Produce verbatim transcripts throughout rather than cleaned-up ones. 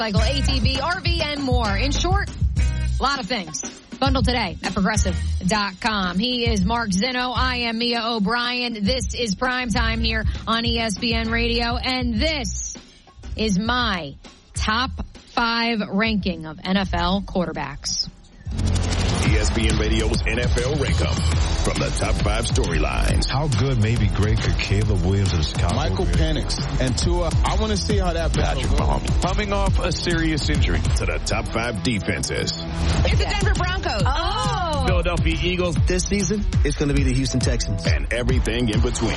motorcycle, A T V, R V, and more. In short, a lot of things. Bundle today at Progressive dot com. He is Mark Zinno. I am Mia O'Brien. This is Primetime here on E S P N Radio. And this is my top five ranking of N F L quarterbacks. E S P N Radio's N F L Rank-Up from the top five storylines. How good, maybe great, could Caleb Williams and Chicago Michael be? Penix and Tua. I want to see how that Patrick Mahomes coming off a serious injury. To the top five defenses. It's the Denver Broncos. Oh! Philadelphia Eagles. This season, it's going to be the Houston Texans. And everything in between.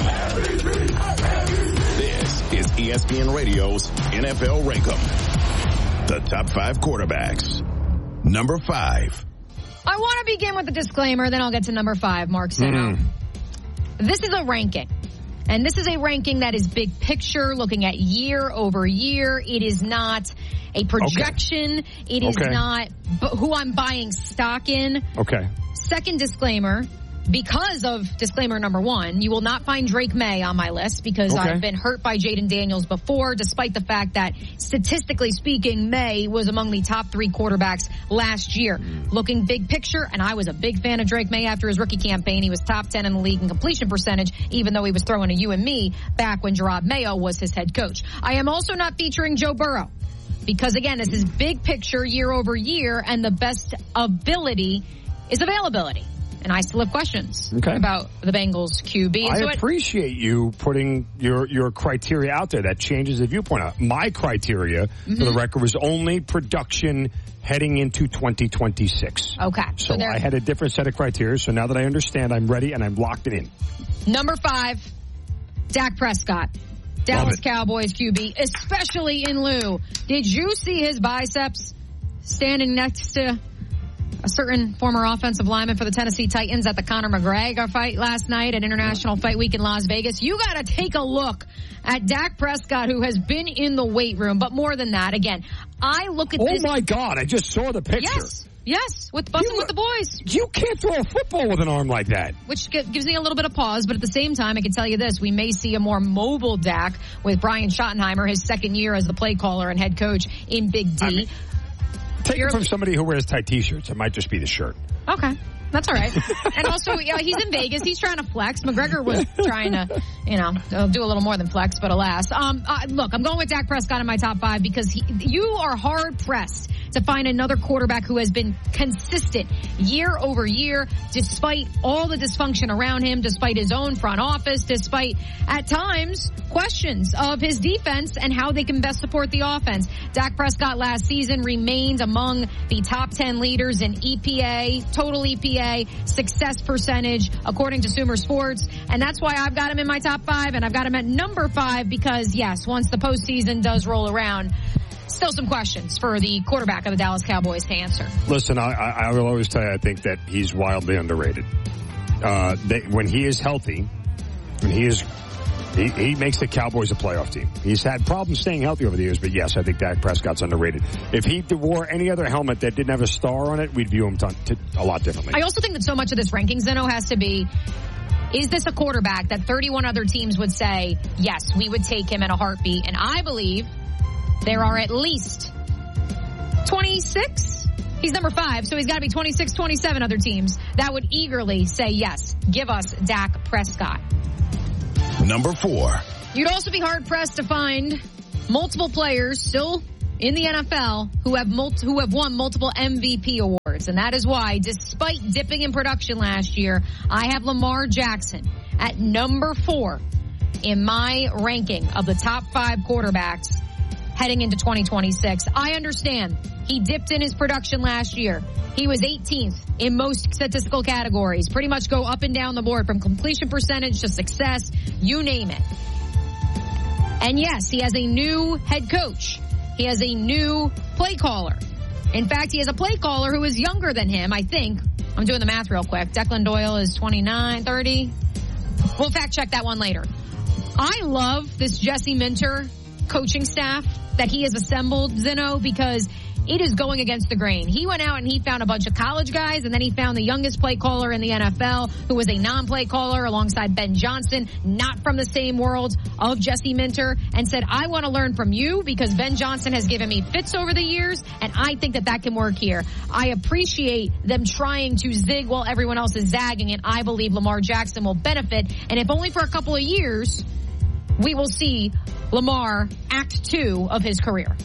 This is E S P N Radio's N F L Rank-Up. The top five quarterbacks. Number five. I want to begin with a disclaimer, then I'll get to number five, Mark Zinno. Mm. This is a ranking. And this is a ranking that is big picture, looking at year over year. It is not a projection. Okay. It is okay. not b- who I'm buying stock in. Okay. Second disclaimer. Because of disclaimer number one, you will not find Drake May on my list because okay. I've been hurt by Jaden Daniels before, despite the fact that statistically speaking, May was among the top three quarterbacks last year. Mm. Looking big picture, and I was a big fan of Drake May after his rookie campaign. He was top ten in the league in completion percentage, even though he was throwing a you and me back when Gerard Mayo was his head coach. I am also not featuring Joe Burrow because, again, this is big picture year over year, and the best ability is availability. And I still have questions okay. about the Bengals Q B. I so appreciate you putting your, your criteria out there. That changes the viewpoint. My criteria, mm-hmm. for the record, was only production heading into twenty twenty-six. Okay. So, so I had a different set of criteria. So now that I understand, I'm ready and I'm locked it in. Number five, Dak Prescott. Dallas Cowboys Q B, especially in lieu. Did you see his biceps standing next to a certain former offensive lineman for the Tennessee Titans at the Conor McGregor fight last night at International Fight Week in Las Vegas? You got to take a look at Dak Prescott, who has been in the weight room. But more than that, again, I look at oh this. Oh, my God. I just saw the picture. Yes. Yes, with busting you, with the boys. You can't throw a football with an arm like that. Which gives me a little bit of pause, but at the same time, I can tell you this. We may see a more mobile Dak with Brian Schottenheimer, his second year as the play caller and head coach in Big D. I mean, take it from somebody who wears tight T-shirts. It might just be the shirt. Okay. That's all right. And also, you know, he's in Vegas. He's trying to flex. McGregor was trying to, you know, do a little more than flex, but alas. Um, uh, look, I'm going with Dak Prescott in my top five because he, you are hard-pressed to find another quarterback who has been consistent year over year, despite all the dysfunction around him, despite his own front office, despite, at times, questions of his defense and how they can best support the offense. Dak Prescott last season remained among the top ten leaders in E P A, total E P A, success percentage, according to Sumer Sports. And that's why I've got him in my top five, and I've got him at number five because, yes, once the postseason does roll around, still some questions for the quarterback of the Dallas Cowboys to answer. Listen, I, I will always tell you, I think that he's wildly underrated. Uh, they, when he is healthy, when he is, he, he makes the Cowboys a playoff team. He's had problems staying healthy over the years, but yes, I think Dak Prescott's underrated. If he wore any other helmet that didn't have a star on it, we'd view him t- t- a lot differently. I also think that so much of this ranking, Zeno, has to be, is this a quarterback that thirty-one other teams would say, yes, we would take him in a heartbeat? And I believe there are at least twenty-six. He's number five, so he's got to be twenty-six, twenty-seven other teams that would eagerly say, yes, give us Dak Prescott. Number four. You'd also be hard-pressed to find multiple players still in the N F L who have multi- who have won multiple M V P awards. And that is why, despite dipping in production last year, I have Lamar Jackson at number four in my ranking of the top five quarterbacks heading into twenty twenty-six. I understand he dipped in his production last year. He was eighteenth in most statistical categories. Pretty much go up and down the board from completion percentage to success, you name it. And yes, he has a new head coach. He has a new play caller. In fact, he has a play caller who is younger than him, I think. I'm doing the math real quick. Declan Doyle is twenty-nine, thirty. We'll fact check that one later. I love this Jesse Minter coaching staff that he has assembled, Zeno, because it is going against the grain. He went out and he found a bunch of college guys, and then he found the youngest play caller in the N F L, who was a non-play caller alongside Ben Johnson, not from the same world of Jesse Minter, and said, I want to learn from you because Ben Johnson has given me fits over the years, and I think that that can work here. I appreciate them trying to zig while everyone else is zagging, and I believe Lamar Jackson will benefit, and if only for a couple of years, we will see Lamar act two of his career.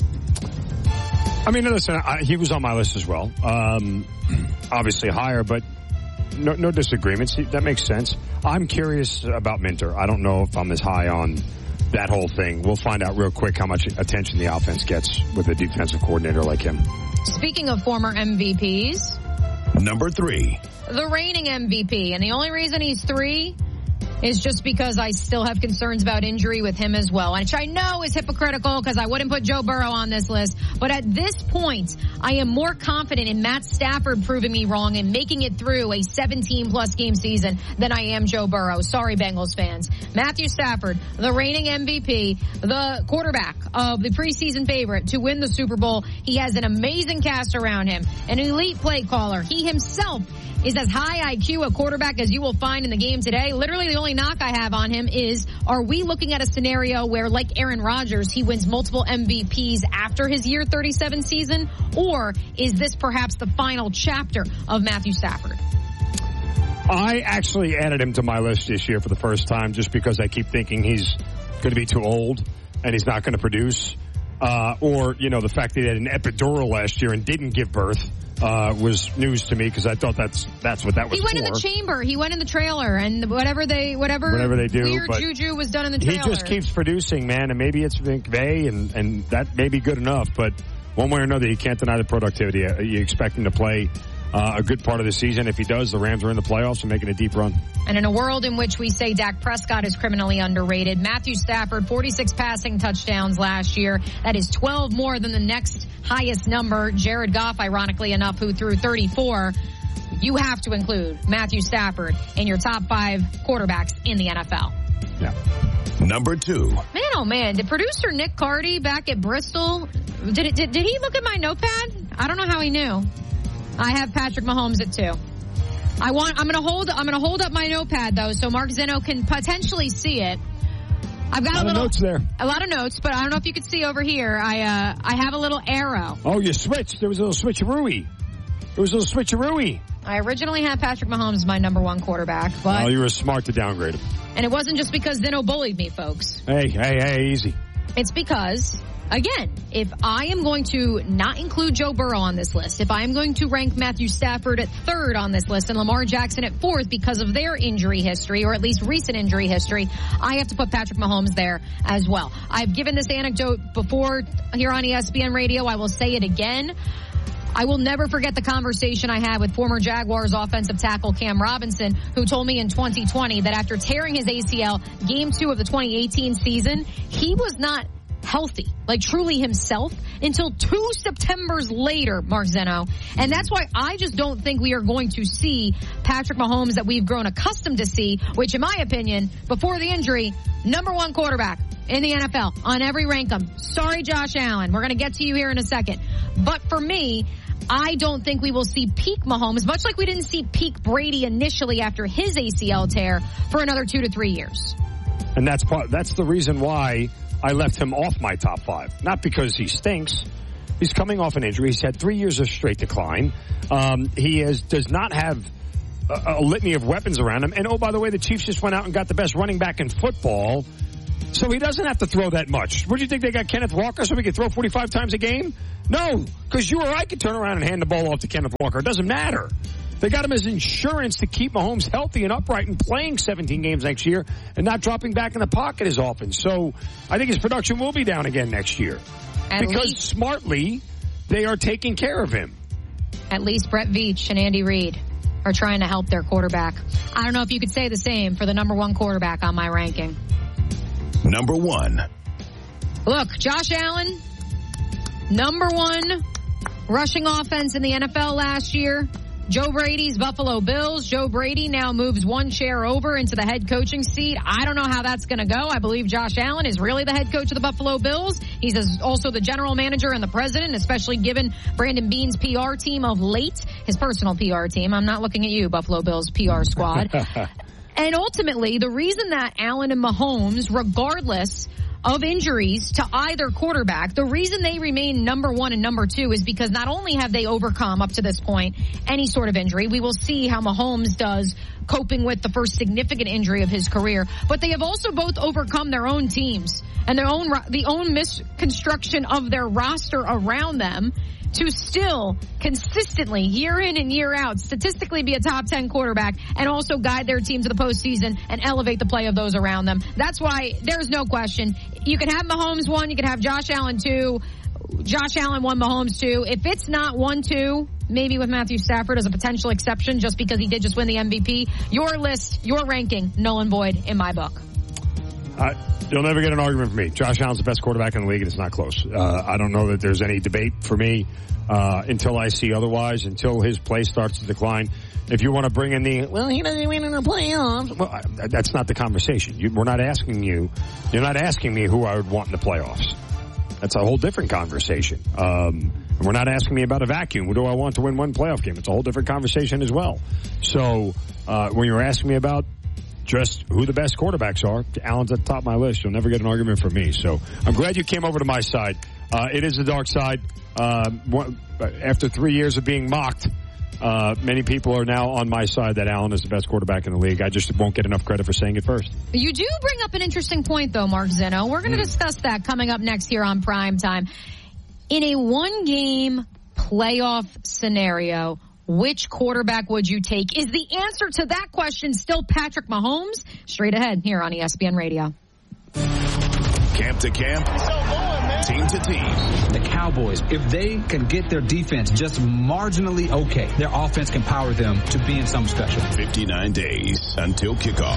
I mean, listen, I, he was on my list as well. Um, obviously higher, but no, no disagreements. That makes sense. I'm curious about Minter. I don't know if I'm as high on that whole thing. We'll find out real quick how much attention the offense gets with a defensive coordinator like him. Speaking of former M V Ps. Number three. The reigning M V P. And the only reason he's three is just because I still have concerns about injury with him as well, which I know is hypocritical because I wouldn't put Joe Burrow on this list. But at this point, I am more confident in Matt Stafford proving me wrong and making it through a seventeen-plus game season than I am Joe Burrow. Sorry, Bengals fans. Matthew Stafford, the reigning M V P, the quarterback of the preseason favorite to win the Super Bowl. He has an amazing cast around him, an elite play caller. He himself is as high I Q a quarterback as you will find in the game today. Literally the only knock I have on him is, are we looking at a scenario where, like Aaron Rodgers, he wins multiple M V Ps after his year thirty-seven season? Or is this perhaps the final chapter of Matthew Stafford? I actually added him to my list this year for the first time just because I keep thinking he's going to be too old and he's not going to produce. Uh, or, you know, the fact that he had an epidural last year and didn't give birth. Uh, was news to me because I thought that's that's what that was for. He went for. in the chamber. He went in the trailer, and whatever they whatever, whatever they do, weird juju was done in the trailer. He just keeps producing, man, and maybe it's McVay, and and that may be good enough. But one way or another, you can't deny the productivity. You expect him to play uh, a good part of the season. If he does, the Rams are in the playoffs and making a deep run. And in a world in which we say Dak Prescott is criminally underrated, Matthew Stafford, forty-six passing touchdowns last year. That is twelve more than the next highest number, Jared Goff, ironically enough, who threw thirty-four. You have to include Matthew Stafford in your top five quarterbacks in the N F L. Yeah. Number two. Man, oh man, did producer Nick Cardy back at Bristol, did it? Did, did he look at my notepad? I don't know how he knew. I have Patrick Mahomes at two. I want. I'm going to hold. I'm going to hold up my notepad though, so Mark Zeno can potentially see it. I've got a, lot a little of notes there. A lot of notes, but I don't know if you could see over here. I uh, I have a little arrow. Oh, you switched. There was a little switcheroo. There was a little switcheroo. I originally had Patrick Mahomes as my number one quarterback, but oh, you were smart to downgrade him. And it wasn't just because Zeno bullied me, folks. Hey, hey, hey, easy. It's because, again, if I am going to not include Joe Burrow on this list, if I am going to rank Matthew Stafford at third on this list and Lamar Jackson at fourth because of their injury history, or at least recent injury history, I have to put Patrick Mahomes there as well. I've given this anecdote before here on E S P N Radio. I will say it again. I will never forget the conversation I had with former Jaguars offensive tackle Cam Robinson, who told me in twenty twenty that after tearing his A C L game two of the twenty eighteen season, he was not healthy, like truly himself, until two Septembers later, Mark Zeno. And that's why I just don't think we are going to see Patrick Mahomes that we've grown accustomed to see, which in my opinion, before the injury, number one quarterback in the N F L on every rankum. Sorry, Josh Allen. We're going to get to you here in a second. But for me, I don't think we will see peak Mahomes, much like we didn't see peak Brady initially after his A C L tear, for another two to three years. And that's part, that's the reason why I left him off my top five. Not because he stinks. He's coming off an injury. He's had three years of straight decline. Um, he has, does not have a, a litany of weapons around him. And oh, by the way, the Chiefs just went out and got the best running back in football. So he doesn't have to throw that much. What do you think, they got Kenneth Walker so he could throw forty-five times a game? No, because you or I could turn around and hand the ball off to Kenneth Walker. It doesn't matter. They got him as insurance to keep Mahomes healthy and upright and playing seventeen games next year and not dropping back in the pocket as often. So I think his production will be down again next year. At because least, smartly, they are taking care of him. At least Brett Veach and Andy Reid are trying to help their quarterback. I don't know if you could say the same for the number one quarterback on my ranking. Number one. Look, Josh Allen, number one rushing offense in the N F L last year. Joe Brady's Buffalo Bills. Joe Brady now moves one chair over into the head coaching seat. I don't know how that's going to go. I believe Josh Allen is really the head coach of the Buffalo Bills. He's also the general manager and the president, especially given Brandon Beane's P R team of late, his personal P R team. I'm not looking at you, Buffalo Bills P R squad. And ultimately, the reason that Allen and Mahomes, regardless of injuries to either quarterback, the reason they remain number one and number two is because not only have they overcome up to this point any sort of injury, we will see how Mahomes does coping with the first significant injury of his career, but they have also both overcome their own teams and their own, the own misconstruction of their roster around them to still consistently, year in and year out, statistically be a top ten quarterback and also guide their team to the postseason and elevate the play of those around them. That's why there's no question. You can have Mahomes one, you can have Josh Allen two, Josh Allen one, Mahomes two. If it's not one two, maybe with Matthew Stafford as a potential exception just because he did just win the M V P, your list, your ranking, null and void in my book. Uh, you'll never get an argument from me. Josh Allen's the best quarterback in the league, and it's not close. Uh, I don't know that there's any debate for me uh, until I see otherwise, until his play starts to decline. If you want to bring in the, well, he doesn't win in the playoffs, well, I, that's not the conversation. You, we're not asking you, you're not asking me who I would want in the playoffs. That's a whole different conversation. Um, and we're not asking me about a vacuum. Who do I want to win one playoff game? It's a whole different conversation as well. So uh, when you're asking me about just who the best quarterbacks are, Allen's at the top of my list. You'll never get an argument from me. So I'm glad you came over to my side. Uh, it is the dark side. Uh, after three years of being mocked, uh, many people are now on my side that Allen is the best quarterback in the league. I just won't get enough credit for saying it first. You do bring up an interesting point, though, Mark Zinno. We're going to mm. discuss that coming up next here on Prime Time. In a one-game playoff scenario, which quarterback would you take? Is the answer to that question still Patrick Mahomes? Straight ahead here on E S P N Radio. Camp to camp, team to team. The Cowboys, if they can get their defense just marginally okay, their offense can power them to being something special. fifty-nine days until kickoff.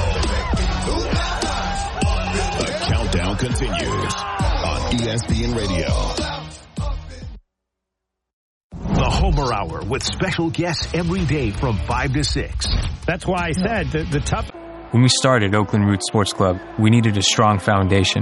The countdown continues on E S P N Radio. The Homer Hour with special guests every day from five to six. That's why I said the, the tough... When we started Oakland Roots Sports Club, we needed a strong foundation.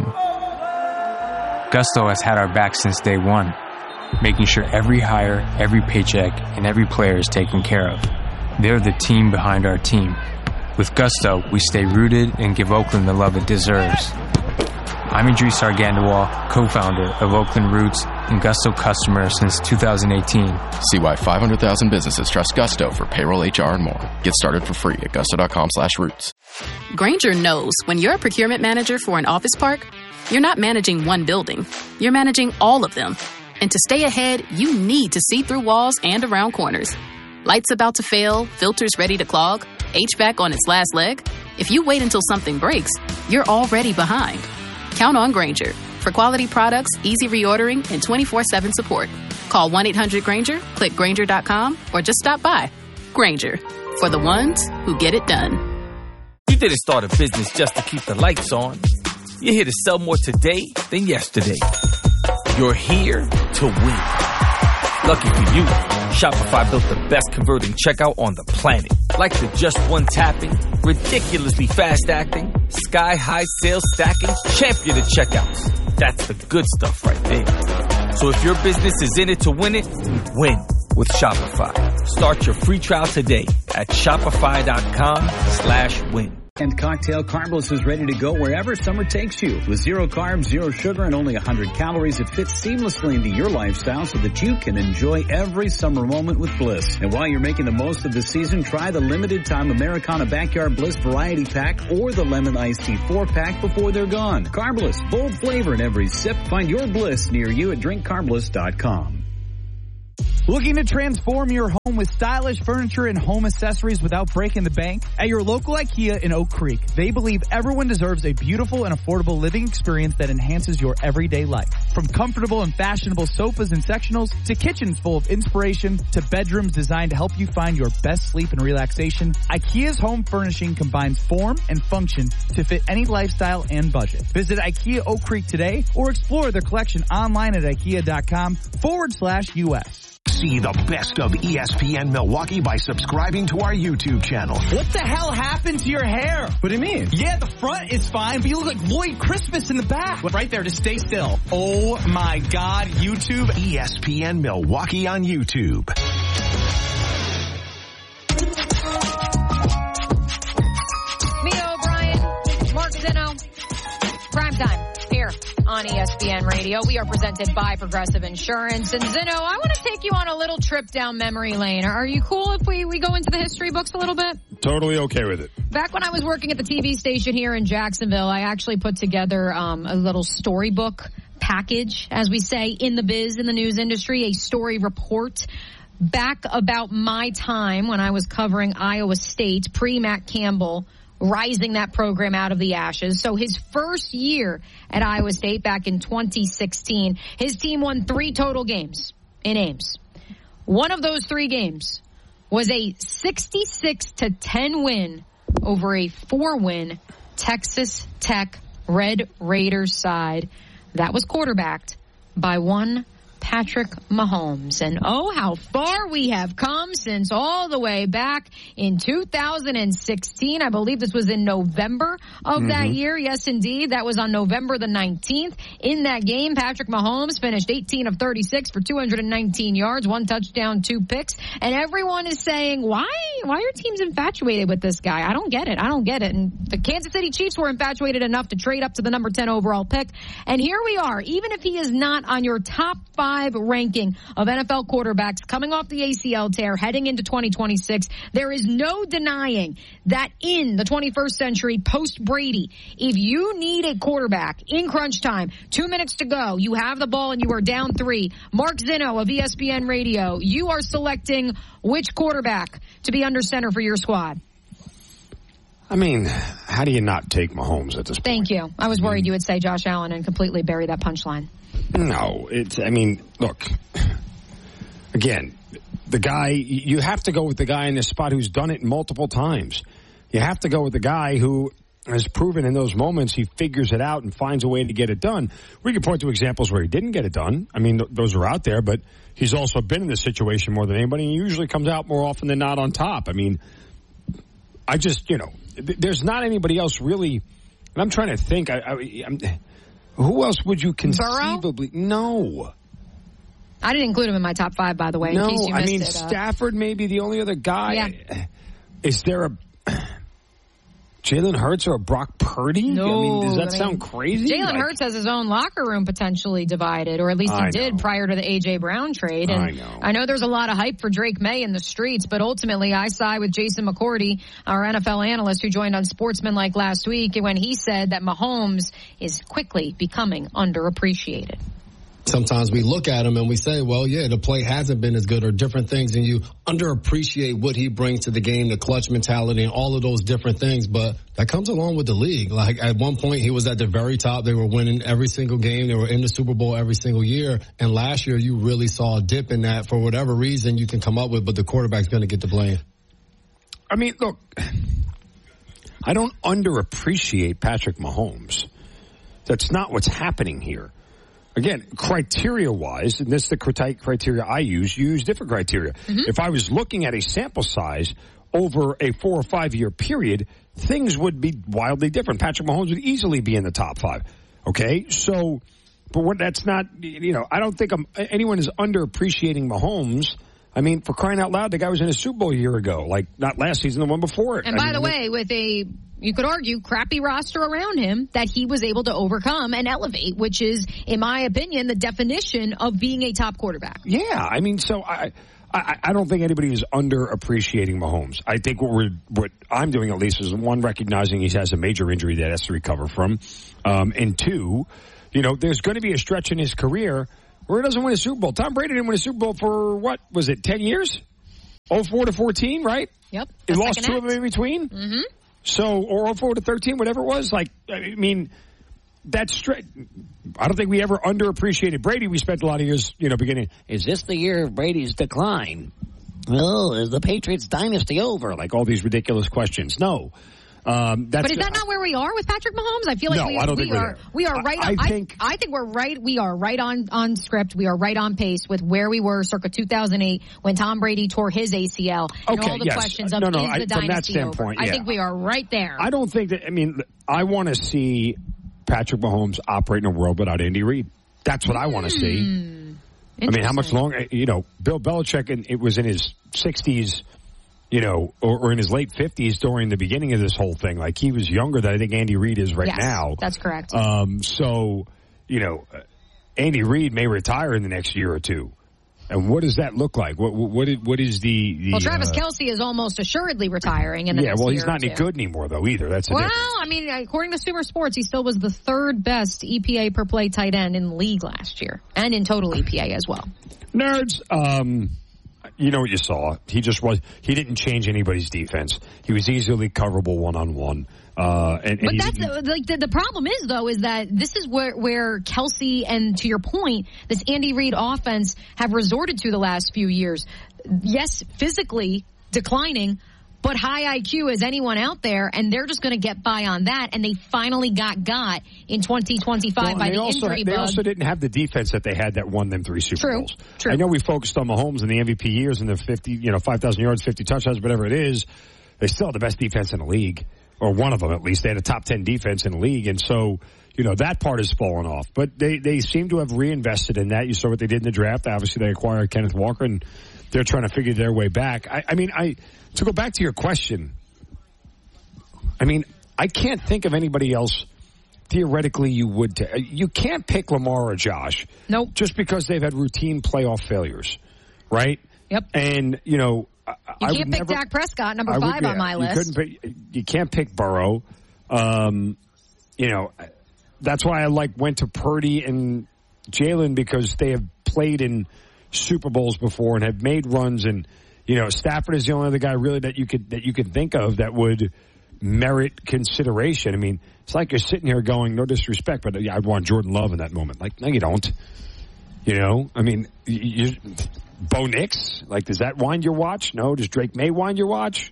Gusto has had our back since day one, making sure every hire, every paycheck, and every player is taken care of. They're the team behind our team. With Gusto, we stay rooted and give Oakland the love it deserves. I'm Idris Argandawal, co-founder of Oakland Roots and Gusto customer since two thousand eighteen. See why five hundred thousand businesses trust Gusto for payroll, H R, and more. Get started for free at gusto.com slash roots. Grainger knows when you're a procurement manager for an office park, you're not managing one building. You're managing all of them. And to stay ahead, you need to see through walls and around corners. Lights about to fail, filters ready to clog, H V A C on its last leg. If you wait until something breaks, you're already behind. Count on Grainger for quality products, easy reordering, and twenty-four seven support. Call one eight hundred Grainger, click Grainger dot com, or just stop by. Grainger, for the ones who get it done. You didn't start a business just to keep the lights on. You're here to sell more today than yesterday. You're here to win. Lucky for you, Shopify built the best converting checkout on the planet. Like the just one tapping, ridiculously fast acting, sky-high sales stacking, champion of checkouts. That's the good stuff right there. So if your business is in it to win it, win with Shopify. Start your free trial today at shopify.com slash win. And Cocktail Carbless is ready to go wherever summer takes you. With zero carbs, zero sugar, and only one hundred calories, it fits seamlessly into your lifestyle so that you can enjoy every summer moment with Bliss. And while you're making the most of the season, try the limited time Americana Backyard Bliss Variety Pack or the Lemon Iced Tea four pack before they're gone. Carbless, bold flavor in every sip. Find your Bliss near you at drink carbless dot com. Looking to transform your home with stylish furniture and home accessories without breaking the bank? At your local IKEA in Oak Creek, they believe everyone deserves a beautiful and affordable living experience that enhances your everyday life. From comfortable and fashionable sofas and sectionals to kitchens full of inspiration to bedrooms designed to help you find your best sleep and relaxation, IKEA's home furnishing combines form and function to fit any lifestyle and budget. Visit IKEA Oak Creek today or explore their collection online at ikea.com forward slash US. See the best of E S P N Milwaukee by subscribing to our YouTube channel. What the hell happened to your hair? What do you mean? Yeah, the front is fine, but you look like Lloyd Christmas in the back. Right there, just stay still. Oh my God, YouTube. E S P N Milwaukee on YouTube. Mia O'Brien, Mark Zinno, primetime here on E S P N Radio. We are presented by Progressive Insurance. And Zinno, I want to take you on a little trip down memory lane. Are you cool if we, we go into the history books a little bit? Totally okay with it. Back when I was working at the T V station here in Jacksonville, I actually put together um, a little storybook package, as we say in the biz, in the news industry, a story report back about my time when I was covering Iowa State, pre-Matt Campbell, rising that program out of the ashes. So his first year at Iowa State back in twenty sixteen, his team won three total games in Ames. One of those three games was a sixty-six to ten win over a four-win Texas Tech Red Raiders side that was quarterbacked by one Patrick Mahomes. And oh, how far we have come since all the way back in two thousand sixteen. I believe this was in November of mm-hmm. that year. Yes, indeed. That was on November the nineteenth. In that game, Patrick Mahomes finished eighteen of thirty-six for two hundred nineteen yards, one touchdown, two picks. And everyone is saying, why, why are teams infatuated with this guy? I don't get it. I don't get it. And the Kansas City Chiefs were infatuated enough to trade up to the number ten overall pick. And here we are. Even if he is not on your top five ranking of N F L quarterbacks coming off the A C L tear heading into twenty twenty-six, there is no denying that in the twenty-first century post Brady, if you need a quarterback in crunch time, two minutes to go, you have the ball and you are down three, Mark Zinno of E S P N Radio, you are selecting which quarterback to be under center for your squad. I mean, how do you not take Mahomes at this point? Thank you. I was worried you would say Josh Allen and completely bury that punchline. No, it's, I mean, look, again, the guy, you have to go with the guy in this spot who's done it multiple times. You have to go with the guy who has proven in those moments he figures it out and finds a way to get it done. We can point to examples where he didn't get it done. I mean, th- those are out there, but he's also been in this situation more than anybody, and he usually comes out more often than not on top. I mean, I just, you know, th- there's not anybody else really, and I'm trying to think, I, I, I'm... Who else would you conceivably? Burrow? No. I didn't include him in my top five, by the way. No, in case you I missed mean, it, uh, Stafford may be the only other guy. Yeah. Is there a Jalen Hurts or a Brock Purdy? No. I mean, does that I mean, sound crazy? Jalen like, Hurts has his own locker room potentially divided, or at least he I did know. prior to the A J. Brown trade. And I know. I know there's a lot of hype for Drake May in the streets, but ultimately I side with Jason McCourty, our N F L analyst who joined on Sportsmanlike last week, when he said that Mahomes is quickly becoming underappreciated. Sometimes we look at him and we say, well, yeah, the play hasn't been as good or different things, and you underappreciate what he brings to the game, the clutch mentality and all of those different things. But that comes along with the league. Like at one point he was at the very top. They were winning every single game. They were in the Super Bowl every single year. And last year you really saw a dip in that for whatever reason you can come up with, but the quarterback's going to get the blame. I mean, look, I don't underappreciate Patrick Mahomes. That's not what's happening here. Again, criteria-wise, and this is the criteria I use, you use different criteria. Mm-hmm. If I was looking at a sample size over a four or five-year period, things would be wildly different. Patrick Mahomes would easily be in the top five. Okay? So, but what, that's not, you know, I don't think I'm, anyone is underappreciating Mahomes. I mean, for crying out loud, the guy was in a Super Bowl a year ago. Like, not last season, the one before it. And I by mean, the way, with a, you could argue, crappy roster around him, that he was able to overcome and elevate, which is, in my opinion, the definition of being a top quarterback. Yeah, I mean, so I, I, I don't think anybody is underappreciating Mahomes. I think what we're, what I'm doing at least is, one, recognizing he has a major injury that has to recover from, um, and two, you know, there's going to be a stretch in his career where he doesn't win a Super Bowl. Tom Brady didn't win a Super Bowl for, what, was it, ten years? oh four to fourteen, right? Yep. He lost two of them in between? Mm-hmm. So, or oh four to thirteen, whatever it was. Like, I mean, that's straight. I don't think we ever underappreciated Brady. We spent a lot of years, you know, beginning, is this the year of Brady's decline? Well, is the Patriots dynasty over? Like all these ridiculous questions. No. Um, that's but is that not where we are with Patrick Mahomes? I feel like no, we, I don't we think we're are there. we are right. I, on, I think I, I think we're right. We are right on on script. We are right on pace with where we were circa two thousand eight when Tom Brady tore his A C L. And okay, all the yes. questions of no, no, is I, the from that dynasty standpoint, over? yeah. I think we are right there. I don't think that. I mean, I want to see Patrick Mahomes operate in a world without Andy Reid. That's what I want to see. Mm, I mean, how much longer? You know, Bill Belichick, and it was in his sixties. You know, or, or in his late fifties during the beginning of this whole thing. Like, he was younger than I think Andy Reid is right yes, now. That's correct. Um, so, you know, Andy Reid may retire in the next year or two. And what does that look like? What what is, what is the, the well, Travis uh, Kelce is almost assuredly retiring in the yeah, next well, year he's not or any two. good anymore, though, either. That's the well, difference. I mean, according to Sumer Sports, he still was the third best E P A per play tight end in the league last year, and in total E P A as well. Nerds, um, you know what you saw. He just was, he didn't change anybody's defense. He was easily coverable one-on-one. Uh, and, and but he that's the, like the, the problem is though is that this is where where Kelce and to your point, this Andy Reid offense have resorted to the last few years. Yes, physically declining, but high I Q as anyone out there, and they're just going to get by on that. And they finally got got in twenty twenty-five well, by the also, injury They bug. also didn't have the defense that they had that won them three Super True, Bowls. true. I know we focused on Mahomes in the M V P years and the fifty, you know, five thousand yards, fifty touchdowns, whatever it is. They still had the best defense in the league. Or one of them, at least. They had a top ten defense in the league. And so, you know, that part has fallen off. But they, they seem to have reinvested in that. You saw what they did in the draft. Obviously, they acquired Kenneth Walker, and they're trying to figure their way back. I, I mean, I to go back to your question, I mean, I can't think of anybody else theoretically you would. T- you can't pick Lamar or Josh. Nope. Just because they've had routine playoff failures, right? Yep. And, you know, I, you I can't pick never, Dak Prescott, number I five would, on my you list. Couldn't pick, you can't pick Burrow. Um, you know, that's why I like went to Purdy and Jalen because they have played in Super Bowls before and have made runs. And you know, Stafford is the only other guy really that you could that you could think of that would merit consideration. I mean, it's like you're sitting here going, no disrespect, but yeah, I'd want Jordan Love in that moment. Like, no, you don't. You know, I mean, you. you Bo Nix, like, does that wind your watch? No. Does Drake May wind your watch?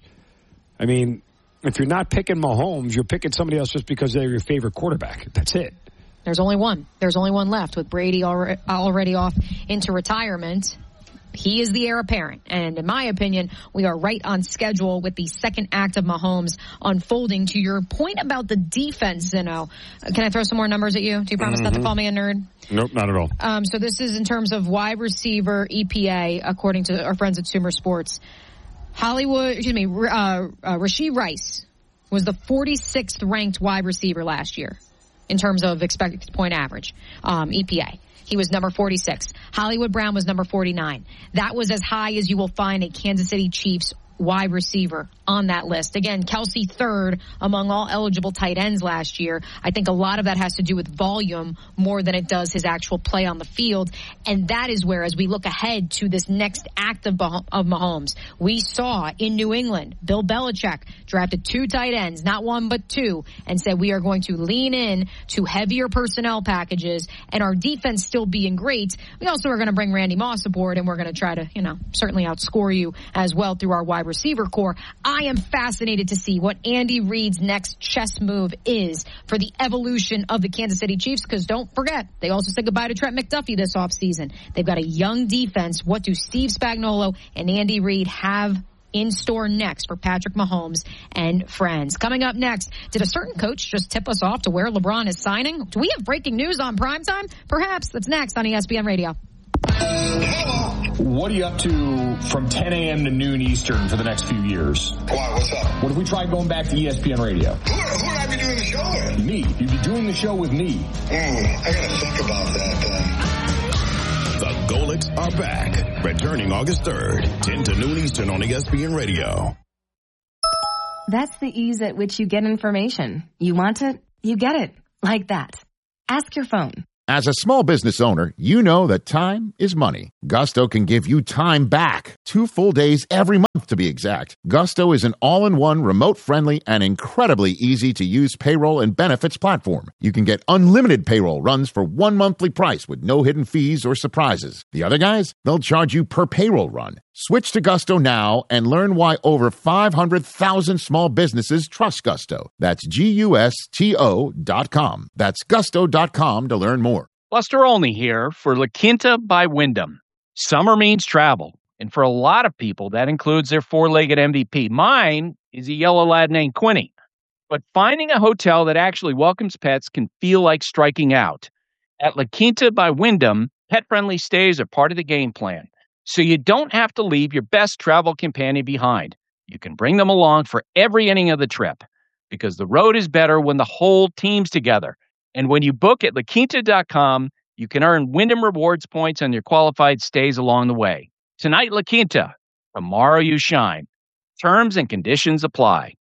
I mean, if you're not picking Mahomes, you're picking somebody else just because they're your favorite quarterback. That's it. There's only one. There's only one left with Brady already off into retirement. He is the heir apparent. And in my opinion, we are right on schedule with the second act of Mahomes unfolding. To your point about the defense, Zeno, can I throw some more numbers at you? Do you promise mm-hmm. not to call me a nerd? Nope, not at all. Um, so this is in terms of wide receiver E P A, according to our friends at Sumer Sports. Hollywood, excuse me, uh, uh, Rashee Rice was the forty-sixth ranked wide receiver last year in terms of expected point average, um, E P A. He was number forty-six. Hollywood Brown was number forty-nine. That was as high as you will find a Kansas City Chiefs wide receiver on that list. Again, Kelce third among all eligible tight ends last year. I think a lot of that has to do with volume more than it does his actual play on the field. And that is where, as we look ahead to this next act of, of Mahomes, we saw in New England, Bill Belichick drafted two tight ends, not one but two, and said we are going to lean in to heavier personnel packages and our defense still being great. We also are going to bring Randy Moss aboard, and we're going to try to, you know, certainly outscore you as well through our wide receiver core. I am fascinated to see what Andy Reid's next chess move is for the evolution of the Kansas City Chiefs, because don't forget, they also said goodbye to Trent McDuffie this offseason. They've got a young defense. What do Steve Spagnuolo and Andy Reid have in store next for Patrick Mahomes and friends? Coming up next, did a certain coach just tip us off to where LeBron is signing? Do we have breaking news on primetime? Perhaps. That's next on E S P N Radio. What are you up to from ten a.m. to noon Eastern for the next few years? Why? What's up? What if we tried going back to E S P N Radio? Who, who would I be doing the show with? Me. You'd be doing the show with me. Mm, I gotta think about that then. The Golics are back, returning August third, ten to noon Eastern on E S P N Radio. That's the ease at which you get information. You want it, you get it. Like that. Ask your phone. As a small business owner, you know that time is money. Gusto can give you time back. Two full days every month, to be exact. Gusto is an all-in-one, remote-friendly, and incredibly easy-to-use payroll and benefits platform. You can get unlimited payroll runs for one monthly price with no hidden fees or surprises. The other guys, they'll charge you per payroll run. Switch to Gusto now and learn why over five hundred thousand small businesses trust Gusto. That's G U S T O dot com. That's gusto dot com to learn more. Buster Olney here for La Quinta by Wyndham. Summer means travel, and for a lot of people, that includes their four-legged M V P. Mine is a yellow lad named Quinny. But finding a hotel that actually welcomes pets can feel like striking out. At La Quinta by Wyndham, pet-friendly stays are part of the game plan, so you don't have to leave your best travel companion behind. You can bring them along for every inning of the trip, because the road is better when the whole team's together. And when you book at la quinta dot com, you can earn Wyndham Rewards points on your qualified stays along the way. Tonight, La Quinta. Tomorrow, you shine. Terms and conditions apply.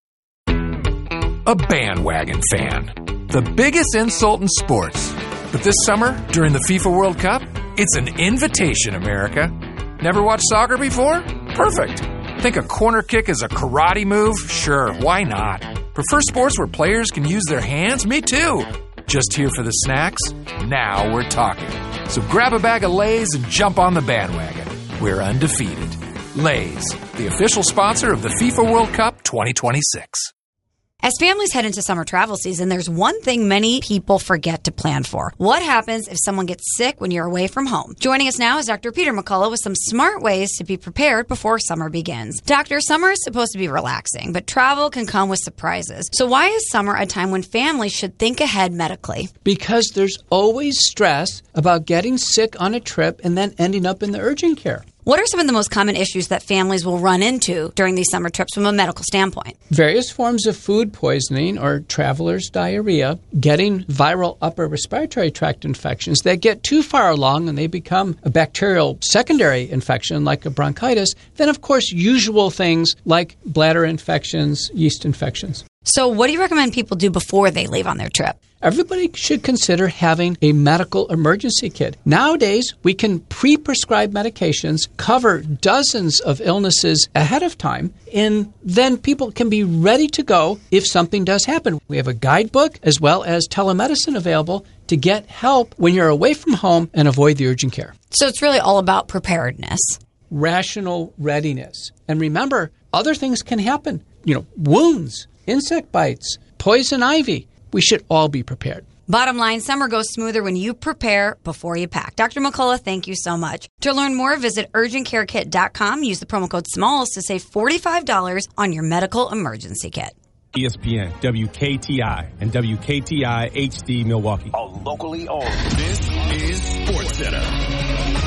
A bandwagon fan. The biggest insult in sports. But this summer, during the FIFA World Cup, it's an invitation, America. Never watched soccer before? Perfect. Think a corner kick is a karate move? Sure, why not? Prefer sports where players can use their hands? Me too. Just here for the snacks? Now we're talking. So grab a bag of Lay's and jump on the bandwagon. We're undefeated. Lay's, the official sponsor of the FIFA World Cup twenty twenty-six. As families head into summer travel season, there's one thing many people forget to plan for. What happens if someone gets sick when you're away from home? Joining us now is Doctor Peter McCullough with some smart ways to be prepared before summer begins. Doctor, summer is supposed to be relaxing, but travel can come with surprises. So why is summer a time when families should think ahead medically? Because there's always stress about getting sick on a trip and then ending up in the urgent care. What are some of the most common issues that families will run into during these summer trips from a medical standpoint? Various forms of food poisoning or traveler's diarrhea, getting viral upper respiratory tract infections that get too far along and they become a bacterial secondary infection like a bronchitis. Then, of course, usual things like bladder infections, yeast infections. So what do you recommend people do before they leave on their trip? Everybody should consider having a medical emergency kit. Nowadays, we can pre-prescribe medications, cover dozens of illnesses ahead of time, and then people can be ready to go if something does happen. We have a guidebook as well as telemedicine available to get help when you're away from home and avoid the urgent care. So it's really all about preparedness. Rational readiness. And remember, other things can happen. You know, wounds, insect bites, poison ivy. We should all be prepared. Bottom line, summer goes smoother when you prepare before you pack. Doctor McCullough, thank you so much. To learn more, visit urgent care kit dot com. Use the promo code SMALLS to save forty-five dollars on your medical emergency kit. E S P N, W K T I, and W K T I H D Milwaukee. All locally owned. This is SportsCenter.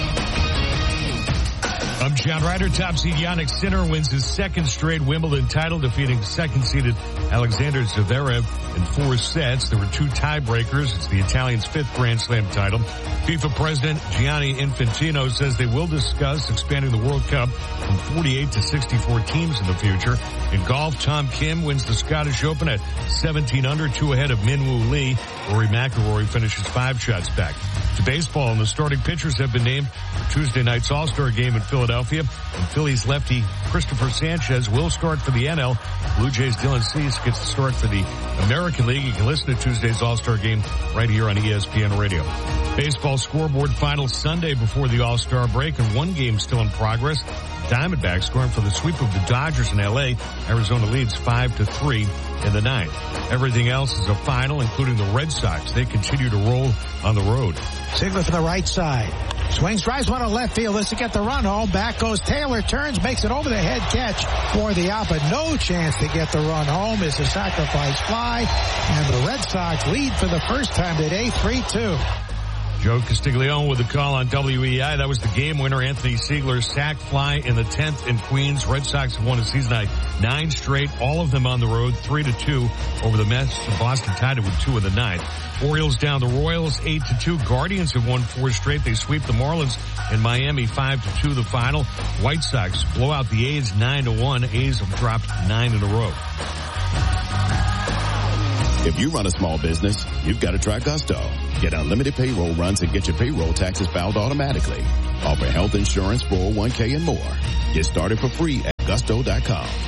I'm John Ryder. Top seed Jannik Sinner wins his second straight Wimbledon title, defeating second-seeded Alexander Zverev in four sets. There were two tiebreakers. It's the Italian's fifth Grand Slam title. FIFA President Gianni Infantino says they will discuss expanding the World Cup from forty-eight to sixty-four teams in the future. In golf, Tom Kim wins the Scottish Open at seventeen under, two ahead of Min Woo Lee. Rory McIlroy finishes five shots back. To baseball, and the starting pitchers have been named for Tuesday night's All-Star game in Philadelphia. And Phillies lefty Christopher Sanchez will start for the N L. Blue Jays' Dylan Cease gets the start for the American League. You can listen to Tuesday's All-Star game right here on E S P N Radio. Baseball scoreboard final Sunday before the All-Star break, and one game still in progress. Diamondbacks scoring for the sweep of the Dodgers in L A. Arizona leads five to three in the ninth. Everything else is a final, including the Red Sox. They continue to roll on the road. Sigler for the right side. Swings, drives one to left field. This to get the run home. Back goes Taylor. Turns, makes it over the head catch for the out, but no chance to get the run home. It's a sacrifice fly, and the Red Sox lead for the first time today, three two. Joe Castiglione with the call on W E I. That was the game winner. Anthony Siegler sack fly in the tenth in Queens. Red Sox have won a season high nine straight, all of them on the road, three to two over the Mets. Boston tied it with two of the ninth. Orioles down the Royals eight to two. Guardians have won four straight. They sweep the Marlins in Miami five to two the final. White Sox blow out the A's nine to one. A's have dropped nine in a row. If you run a small business, you've got to try Gusto. Get unlimited payroll runs and get your payroll taxes filed automatically. Offer health insurance, four oh one k, and more. Get started for free at gusto dot com.